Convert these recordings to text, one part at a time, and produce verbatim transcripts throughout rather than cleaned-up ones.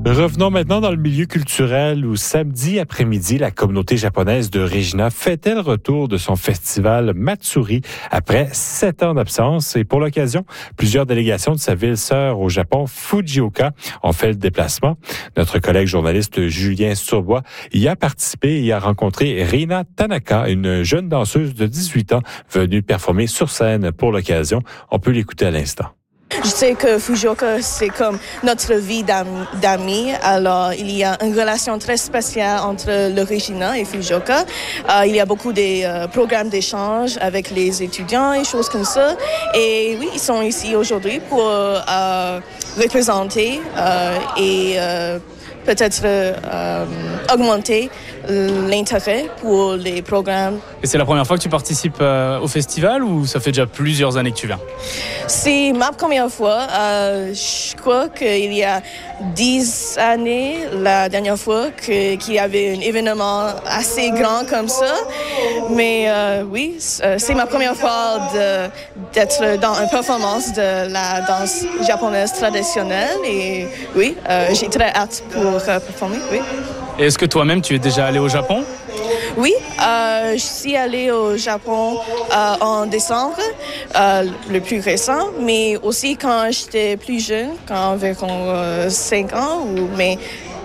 Revenons maintenant dans le milieu culturel où samedi après-midi, la communauté japonaise de Regina fêtait le retour de son festival Matsuri après sept ans d'absence. Et pour l'occasion, plusieurs délégations de sa ville sœur au Japon, Fujioka, ont fait le déplacement. Notre collègue journaliste Julien Surbois y a participé et y a rencontré Rina Tanaka, une jeune danseuse de dix-huit ans venue performer sur scène pour l'occasion. On peut l'écouter à l'instant. Je sais que Fujioka, c'est comme notre vie d'amis. Alors, il y a une relation très spéciale entre le Regina et Fujioka. Euh, il y a beaucoup de euh, programmes d'échange avec les étudiants et choses comme ça. Et oui, ils sont ici aujourd'hui pour euh, représenter euh, et euh, peut-être euh, augmenter l'intérêt pour les programmes. Et c'est la première fois que tu participes euh, au festival ou ça fait déjà plusieurs années que tu viens? C'est ma première fois. Euh, je crois qu'il y a dix années, la dernière fois, que, qu'il y avait un événement assez grand comme ça. Mais euh, oui, c'est ma première fois de, d'être dans une performance de la danse japonaise traditionnelle. Et oui, euh, j'ai très hâte pour euh, performer, oui. Et est-ce que toi-même, tu es déjà allé au Japon? Oui, euh, je suis allée au Japon euh, en décembre, euh, le plus récent, mais aussi quand j'étais plus jeune, quand environ euh, cinq ans, ou, mais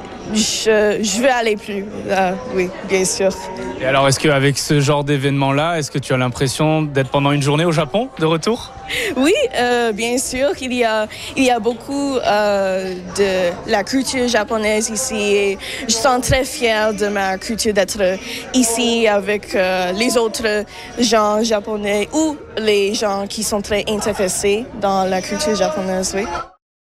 je, je veux aller plus, euh, oui, bien sûr. Et alors, est-ce qu'avec ce genre d'événement-là, est-ce que tu as l'impression d'être pendant une journée au Japon, de retour? Oui, euh, bien sûr, il y a, il y a beaucoup euh, de la culture japonaise ici et je sens très fière de ma culture d'être ici avec euh, les autres gens japonais ou les gens qui sont très intéressés dans la culture japonaise, oui.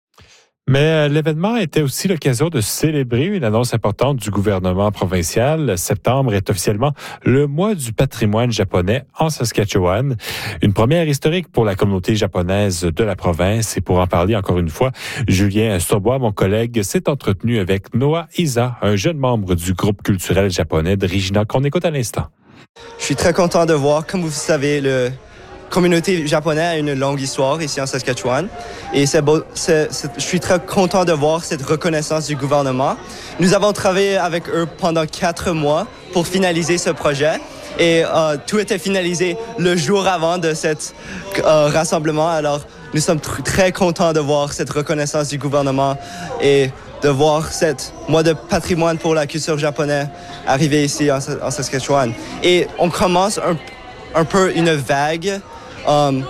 Mais euh, l'événement était aussi l'occasion de célébrer une annonce importante du gouvernement provincial. Septembre est officiellement le mois du patrimoine japonais en Saskatchewan. Une première historique pour la communauté japonaise de la province. Et pour en parler encore une fois, Julien Surbois, mon collègue, s'est entretenu avec Noah Isa, un jeune membre du groupe culturel japonais de Regina, qu'on écoute à l'instant. Je suis très content de voir, comme vous savez, le communauté japonaise a une longue histoire ici en Saskatchewan et c'est beau, c'est, c'est, je suis très content de voir cette reconnaissance du gouvernement. Nous avons travaillé avec eux pendant quatre mois pour finaliser ce projet et euh, tout était finalisé le jour avant de cet euh, rassemblement. Alors nous sommes tr- très contents de voir cette reconnaissance du gouvernement et de voir cette mois de patrimoine pour la culture japonaise arriver ici en, en Saskatchewan. Et on commence un, un peu une vague Um,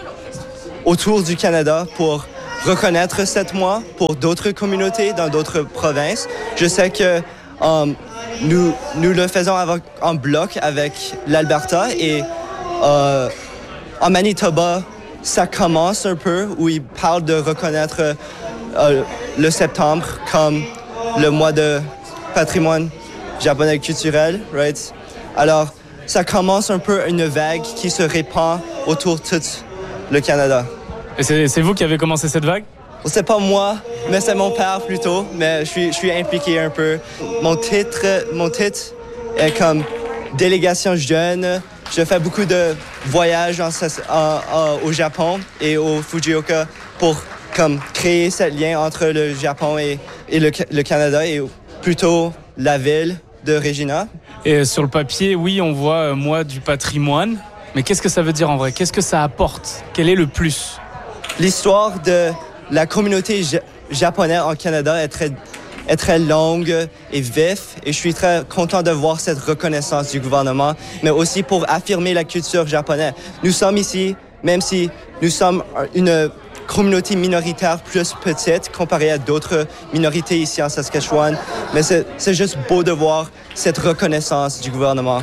autour du Canada pour reconnaître cette mois pour d'autres communautés dans d'autres provinces. Je sais que um, nous, nous le faisons avec, en bloc avec l'Alberta et euh, en Manitoba, ça commence un peu où ils parlent de reconnaître euh, le septembre comme le mois de patrimoine japonais culturel, right? Alors, ça commence un peu une vague qui se répand autour de tout le Canada. Et c'est, c'est vous qui avez commencé cette vague? C'est pas moi, mais c'est mon père plutôt, mais je suis, je suis impliqué un peu. Mon titre, mon titre est comme délégation jeune. Je fais beaucoup de voyages en, en, en, au Japon et au Fujioka pour comme, créer ce lien entre le Japon et, et le, le Canada et plutôt la ville de Regina. Et sur le papier, oui, on voit euh, mois du patrimoine. Mais qu'est-ce que ça veut dire en vrai? Qu'est-ce que ça apporte? Quel est le plus? L'histoire de la communauté ja- japonaise en Canada est très, est très longue et vif. Et je suis très content de voir cette reconnaissance du gouvernement, mais aussi pour affirmer la culture japonaise. Nous sommes ici, même si nous sommes une communauté minoritaire plus petite comparée à d'autres minorités ici en Saskatchewan. Mais c'est, c'est juste beau de voir cette reconnaissance du gouvernement.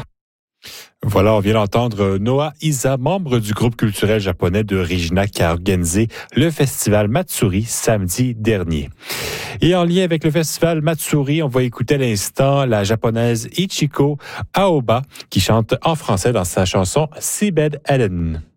Voilà, on vient d'entendre Noah Isa, membre du groupe culturel japonais de Regina, qui a organisé le festival Matsuri samedi dernier. Et en lien avec le festival Matsuri, on va écouter à l'instant la japonaise Ichiko Aoba qui chante en français dans sa chanson Seabed Eden.